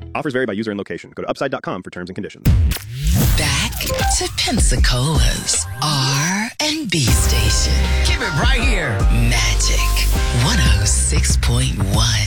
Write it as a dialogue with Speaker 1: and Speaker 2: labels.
Speaker 1: Offers vary by user and location. Go to upside.com for terms and conditions.
Speaker 2: Back to Pensacola's R&B station.
Speaker 3: Keep it right here.
Speaker 2: Magic 106.1.